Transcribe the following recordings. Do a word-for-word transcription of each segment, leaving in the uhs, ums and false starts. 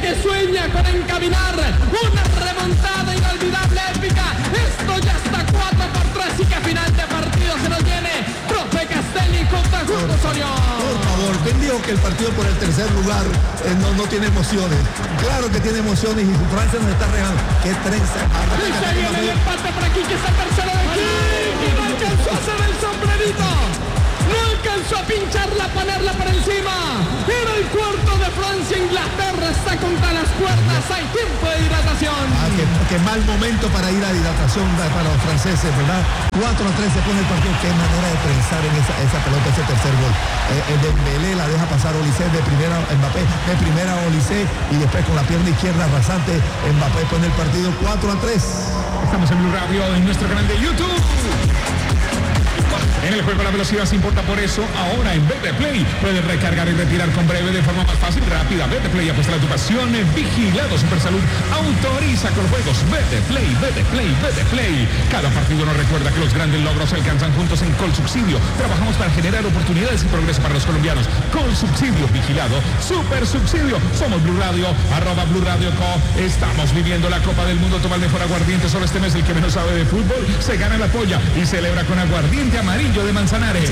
que sueña con encaminar una remontada inolvidable, épica. Esto ya está cuatro por tres y que final de partido se nos viene. Profe Castelli contra Justo Osorio. Por favor, ¿quién dijo que el partido por el tercer lugar eh, no, no tiene emociones? Claro que tiene emociones y Francia nos está regalando. ¡Qué trenza! Y se viene el empate para aquí, que está tercero de aquí. Y no alcanzó a hacer el sombrerito. No alcanzó a pincharla, a ponerla por encima. Era el cuarto de Francia. Inglaterra está contra las cuerdas. Hay tiempo de hidratación. Ah, qué, qué mal momento para ir a hidratación para los franceses, ¿verdad? cuatro a tres se pone el partido. Qué manera de trenzar en esa, esa pelota, ese tercer gol. Eh, el Dembélé la deja pasar Olise, de primera Mbappé, de primera Olise, y después con la pierna izquierda rasante, Mbappé pone el partido cuatro a tres. Estamos en Blue Radio, en nuestro canal de YouTube. En el juego la velocidad se importa, por eso ahora en Betplay puedes recargar y retirar con breve de forma más fácil y rápida. Betplay, apuesta a tu pasión, vigilado Supersalud, autoriza con juegos. Betplay, Betplay, Betplay. Cada partido nos recuerda que los grandes logros se alcanzan juntos en Colsubsidio. Trabajamos para generar oportunidades y progreso para los colombianos. Colsubsidio, vigilado, Super Subsidio. Somos Blue Radio, arroba Blue Radio Co. Estamos viviendo la Copa del Mundo. Toma el mejor aguardiente solo este mes. El que menos sabe de fútbol se gana la polla y celebra con aguardiente amarillo de Manzanares.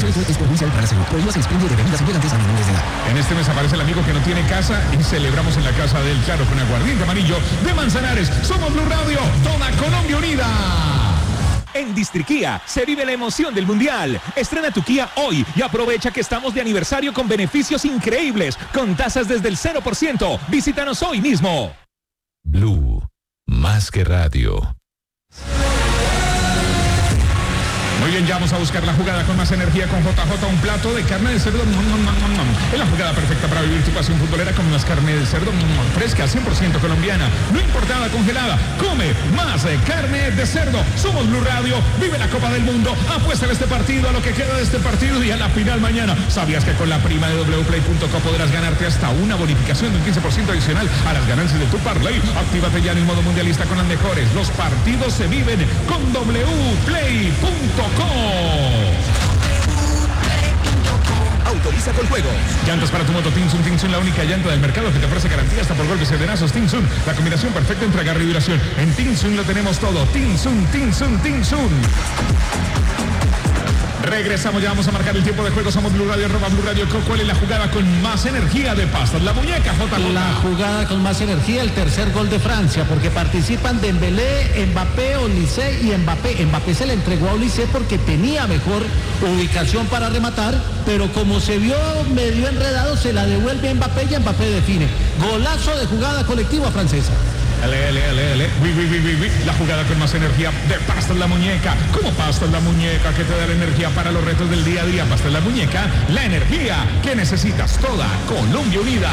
En este mes aparece el amigo que no tiene casa y celebramos en la casa del Claro con aguardiente amarillo de Manzanares. Somos Blue Radio, toda Colombia unida. En Distriquía se vive la emoción del Mundial. Estrena tu Kia hoy y aprovecha que estamos de aniversario con beneficios increíbles, con tasas desde el cero por ciento. Visítanos hoy mismo. Blue, más que radio. Muy bien, ya vamos a buscar la jugada con más energía con J J, un plato de carne de cerdo. Es la jugada perfecta para vivir tu pasión futbolera con más carne de cerdo fresca, cien por ciento colombiana, no importada, congelada. Come más carne de cerdo. Somos Blue Radio, vive la Copa del Mundo. Apuesta en este partido, a lo que queda de este partido y a la final mañana. ¿Sabías que con la prima de doble u play punto co podrás ganarte hasta una bonificación de un quince por ciento adicional a las ganancias de tu parlay? Actívate ya en el modo mundialista con las mejores. Los partidos se viven con doble u play punto co. Autoriza con juego. Llantas para tu moto Tinsun. Tinsun, la única llanta del mercado que te ofrece garantía hasta por golpes y arenazos. Tinsun, la combinación perfecta entre agarre y duración. En Tinsun lo tenemos todo. Tinsun, Tinsun, Tinsun. Regresamos, ya vamos a marcar el tiempo de juego. Somos Blue Radio, arroba Blue Radio Co. ¿Cuál es la jugada con más energía de pastas? La muñeca, J J. La jugada con más energía, el tercer gol de Francia, porque participan Dembélé, Mbappé, Olise y Mbappé. Mbappé se le entregó a Olise porque tenía mejor ubicación para rematar, pero como se vio medio enredado, se la devuelve a Mbappé y Mbappé define. Golazo de jugada colectiva francesa. Ale, ale, ale, ale. Uy, uy, uy, uy, uy. La jugada con más energía de Pastas la Muñeca. ¿Cómo Pastas la Muñeca? Que te da la energía para los retos del día a día. Pastas la Muñeca, la energía que necesitas. Toda Colombia unida.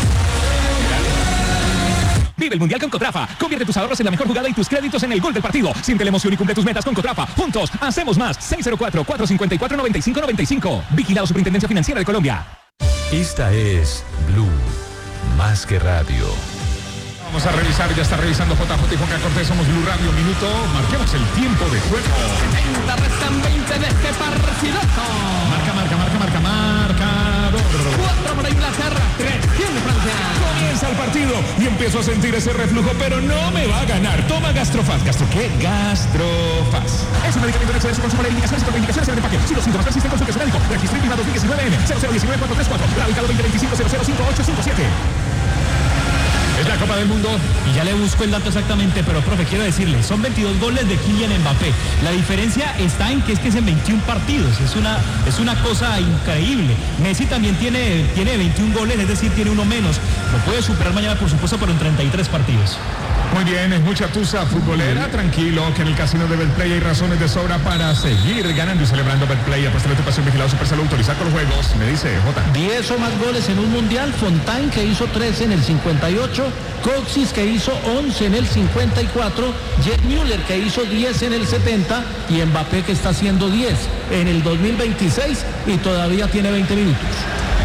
Vive el Mundial con Cotrafa. Convierte tus ahorros en la mejor jugada y tus créditos en el gol del partido. Siente la emoción y cumple tus metas con Cotrafa. Juntos, hacemos más. seis cero cuatro, cuatro cinco cuatro, nueve cinco nueve cinco. Vigilado Superintendencia Financiera de Colombia. Esta es Blue, más que radio. Vamos a revisar, ya está revisando J J y Juan Cortés. Somos Blue Radio, minuto. Marquemos el tiempo de juego. setenta, restan veinte de este partidazo. Marca, marca, marca, marca, marcador. cuatro para Inglaterra, tres tiene Francia. Comienza el partido y empiezo a sentir ese reflujo, pero no me va a ganar. Toma Gastrofaz. ¿Gastro qué? Gastrofaz. Es un medicamento de exceder su consumo de indicaciones y contraindicaciones en el empaque. Si los síntomas persisten, consulte a su médico. Registro I N V I dos mil diecinueve N cero cero uno nueve cuatro tres cuatro. Radicado veinte veinticinco cero cero cinco ocho cinco siete. Es la Copa del Mundo. Y ya le busco el dato exactamente, pero profe, quiero decirle, son veintidós goles de Kylian Mbappé. La diferencia está en que es que es en veintiún partidos. Es una, es una cosa increíble. Messi también tiene, tiene veintiún goles, es decir, tiene uno menos. Lo puede superar mañana, por supuesto, pero en treinta y tres partidos. Muy bien, es mucha tusa futbolera. Tranquilo, que en el casino de Betplay hay razones de sobra para seguir ganando y celebrando. Betplay, apuesta a tu pasión, vigilado Supersalud, autorizar con los juegos. Me dice J. diez o más goles en un mundial. Fontaine, que hizo trece en el cincuenta y ocho. Coxis, que hizo once en el cincuenta y cuatro. Jet Müller, que hizo diez en el setenta. Y Mbappé, que está haciendo diez en el dos mil veintiséis y todavía tiene veinte minutos.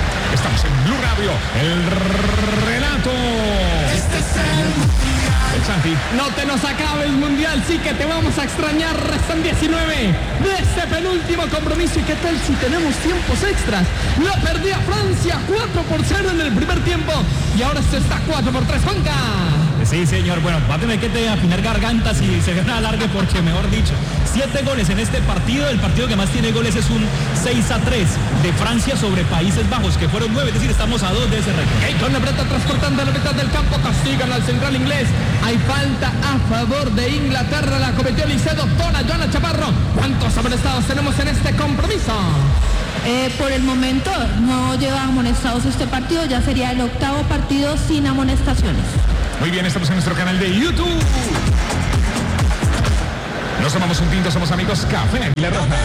Estamos en Blue Radio, el relato. Este es el Santi. No te nos acabes, Mundial, sí que te vamos a extrañar. Restan diecinueve de este penúltimo compromiso. ¿Y qué tal si tenemos tiempos extras? La perdía Francia cuatro por cero en el primer tiempo y ahora esto está cuatro por tres. Juanca. Sí, señor. Bueno, va a tener que te afinar gargantas y se ve una alargue porque, mejor dicho, siete goles en este partido. El partido que más tiene goles es un seis a tres de Francia sobre Países Bajos, que fueron nueve, es decir, estamos a dos de ese récord. Okay, con la pelota transportando a la mitad del campo, castigan al central inglés. Hay falta a favor de Inglaterra, la cometió Liceo, doctora Joana Chaparro. ¿Cuántos amonestados tenemos en este compromiso? Eh, por el momento no lleva amonestados este partido, ya sería el octavo partido sin amonestaciones. Muy bien, estamos en nuestro canal de YouTube. Nos tomamos un tinto, somos amigos. Café Águila Roja.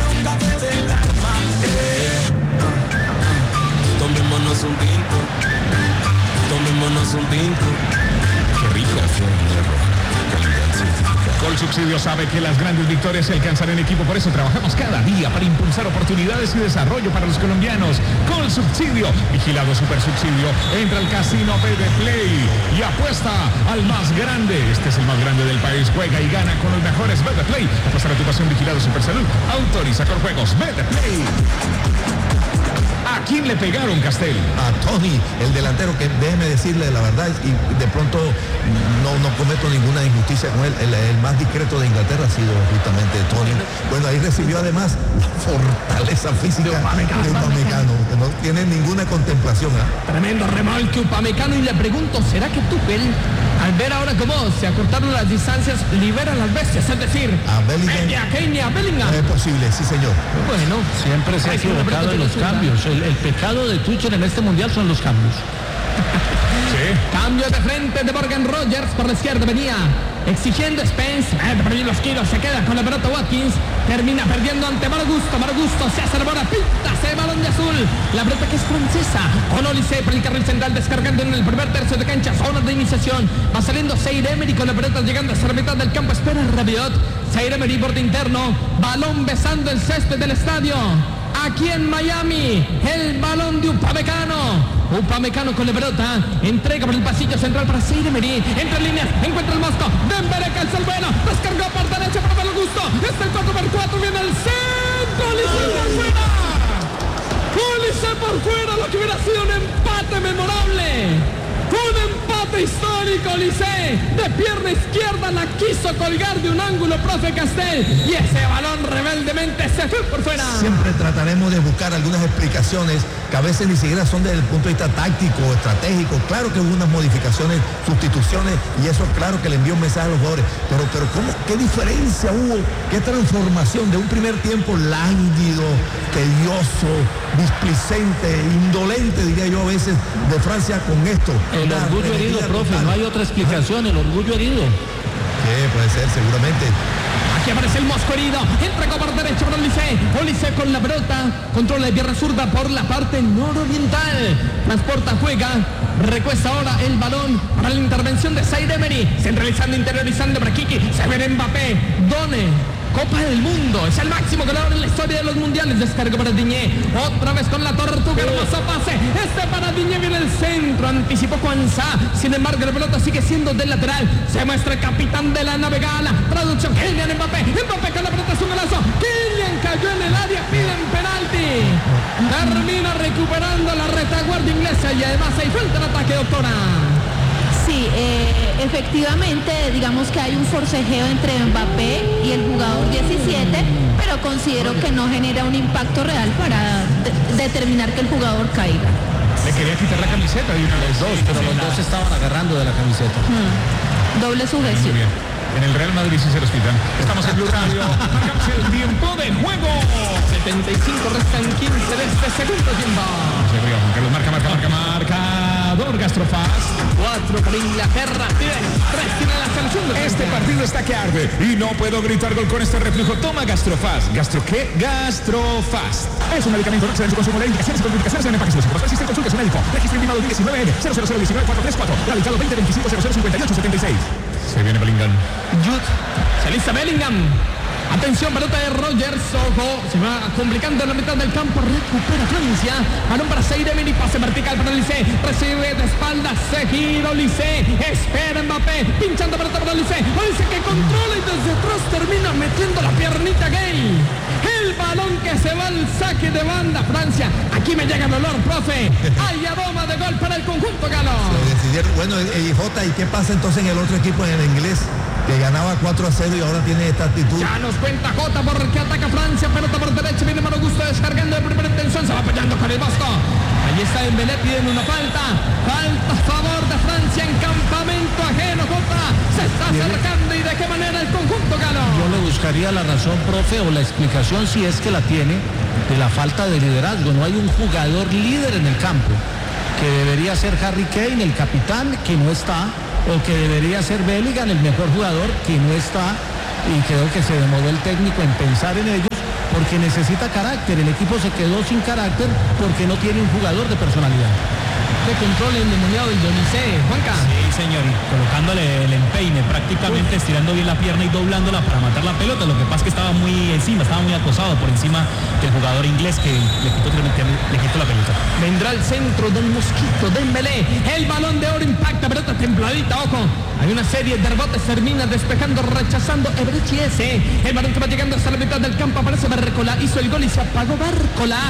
Tomémonos un tinto. Tomémonos un tinto. Qué rico. Café Águila Roja. Calidad certificada. Col Subsidio sabe que las grandes victorias se alcanzan en equipo, por eso trabajamos cada día para impulsar oportunidades y desarrollo para los colombianos. Col Subsidio, vigilado Super Subsidio, entra al casino P D Play y apuesta al más grande. Este es el más grande del país, juega y gana con los mejores. B D Play, apuesta a tu pasión, vigilado Super Salud, autoriza con juegos. B D Play. ¿A quién le pegaron, Castel? A Tony, el delantero, que déjeme decirle la verdad, y de pronto no, no cometo ninguna injusticia con él. El, el más discreto de Inglaterra ha sido justamente Tony. Bueno, ahí recibió además la fortaleza física de Upamecano, que no tiene ninguna contemplación. ¿eh? Tremendo remolque Upamecano, y le pregunto, ¿será que Tuchel, al ver ahora cómo se acortaron las distancias, libera a las bestias? Es decir, a Bellingham. A Kane, a Bellingham. Es posible, sí señor. Bueno, siempre se ha equivocado en los cambios. El, el pecado de Tuchel en este mundial son los cambios. Sí. Cambio de frente de Morgan Rogers, por la izquierda venía exigiendo Spence, eh, perdió los kilos, se queda con la pelota Watkins, termina perdiendo ante Maragusto, Maragusto se hace la bola, pinta, se balón de azul, la pelota que es francesa, con Olise por el carril central, descargando en el primer tercio de cancha, zona de iniciación, va saliendo Zaire Emery con la pelota llegando hasta la mitad del campo, espera Rabiot, Zaire Emery borde interno, balón besando el césped del estadio. Aquí en Miami, el balón de Upamecano. Upamecano con la pelota, entrega por el pasillo central para Zaire Emery, entre líneas, encuentra el mosco, Dembélé calza el bueno, descargó por derecha para Malo Gusto, está el cuatro por cuatro, viene el centro, Olise por fuera, Olise por fuera, lo que hubiera sido un empate memorable. Un empate histórico, Olise, de pierna izquierda la quiso colgar de un ángulo, profe Castel, y ese balón rebeldemente se fue por fuera. Siempre trataremos de buscar algunas explicaciones que a veces ni siquiera son desde el punto de vista táctico o estratégico. Claro que hubo unas modificaciones, sustituciones, y eso claro que le envió un mensaje a los jugadores, pero, pero ¿cómo? ¿Qué diferencia hubo? ¿Qué transformación de un primer tiempo lánguido, tedioso, displicente, indolente, diría yo a veces, de Francia con esto? El orgullo herido, profe, no hay otra explicación, el orgullo herido. Sí, puede ser, seguramente. Aquí aparece el mosco herido, entra con por derecha para Olise, Olise con la pelota, controla de pierna zurda por la parte nororiental, transporta, juega, recuesta ahora el balón para la intervención de Zaire Emery, centralizando, interiorizando para Kiki, se ve Mbappé, Done. Copa del Mundo, es el máximo goleador en la historia de los mundiales, descarga para Diñé, otra vez con la tortuga, hermoso pase, este para Diñé, viene el centro, anticipó Kwanza, sin embargo la pelota sigue siendo del lateral, se muestra el capitán de la nave gala, traducción, Kylian Mbappé, Mbappé con la pelota, es un golazo, Kylian cayó en el área, piden penalti, termina recuperando la retaguardia inglesa y además hay falta de ataque, doctora. Sí, eh, efectivamente, digamos que hay un forcejeo entre Mbappé y el jugador diecisiete, pero considero que no genera un impacto real para de- determinar que el jugador caiga. Le quería quitar la camiseta de una vez. Dos, pero los dos estaban agarrando de la camiseta. Hmm. Doble Muy sujeción. bien. En el Real Madrid sí se los quitan. Estamos en Blue Radio. Marcamos el tiempo de juego. setenta y cinco, restan quince de este segundo tiempo. Se ríe, Juan Carlos. Marca, marca, marca, marcador Gastrofast. cuatro para Inglaterra, tiene tres tiene la selección de Este Francia. partido está que arde y no puedo gritar gol con este reflujo. Toma Gastrofast. ¿Gastro qué? Gastrofast. Es un medicamento no excede en su consumo. Leer indicaciones y contraindicaciones en el empaque. Si los existe, consulte a su médico. Registro intimado diecinueve N cero cero cero uno nueve cuatro tres cuatro. Radicado veinte veinticinco cero cero cincuenta y ocho setenta y seis. Se viene Bellingham. Jude, se alista Bellingham. Atención, pelota de Rogers, ojo, se va complicando en la mitad del campo, recupera Francia, balón para Seidemir y pase vertical para Olise, recibe de espaldas, se gira Olise, espera Mbappé, pinchando pelota para Olise, Olise que controla y desde atrás termina metiendo la piernita gay. El balón que se va al saque de banda, Francia, aquí me llega el olor, profe, hay aroma de gol para el conjunto galo. Se decidieron, bueno, el J, ¿y qué pasa entonces en el otro equipo, en el inglés? Que ganaba cuatro a cero y ahora tiene esta actitud. Ya nos cuenta Jota porque ataca Francia, pelota por derecha, viene Malo Gusto descargando de primera intención, se va apoyando con el Bosco. Ahí está Dembélé pidiendo una falta, falta a favor de Francia en campamento ajeno. Jota se está acercando y de qué manera el conjunto galo. Yo le buscaría la razón, profe, o la explicación, si es que la tiene, de la falta de liderazgo. No hay un jugador líder en el campo, que debería ser Harry Kane, el capitán, que no está, o que debería ser Bellingham, el mejor jugador, que no está, y creo que se demoró el técnico en pensar en ellos, porque necesita carácter. El equipo se quedó sin carácter porque no tiene un jugador de personalidad. De control endemoniado el Olise, Juanca. Sí, señor, y colocándole el empeine, prácticamente estirando bien la pierna y doblándola para matar la pelota. Lo que pasa es que estaba muy encima, estaba muy acosado por encima del jugador inglés que le quitó, le quitó la pelota. Vendrá el centro del mosquito, Dembélé. El balón de oro impacta, pelota templadita, ojo. Hay una serie de rebotes, termina despejando, rechazando Eberechi ese. El balón que va llegando hasta la mitad del campo, aparece Barcola, hizo el gol y se apagó Barcola.